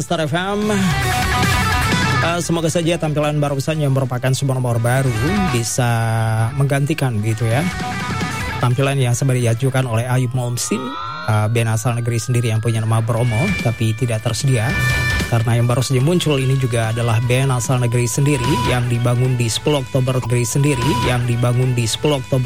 Star FM. Semoga saja tampilan barusan yang merupakan sebuah nomor baru bisa menggantikan gitu ya tampilan yang sempat diajukan oleh Ayub Momsin, band asal negeri sendiri yang punya nama Bromo tapi tidak tersedia. Karena yang baru saja muncul ini juga adalah band asal negeri sendiri yang dibangun di 10 Oktober